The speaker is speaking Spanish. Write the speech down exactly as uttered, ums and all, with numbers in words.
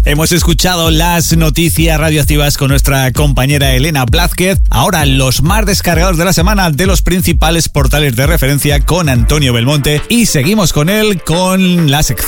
Hemos escuchado las noticias radioactivas con nuestra compañera Elena Blázquez. Ahora los más descargados de la semana de los principales portales de referencia con Antonio Belmonte. Y seguimos con él con la sección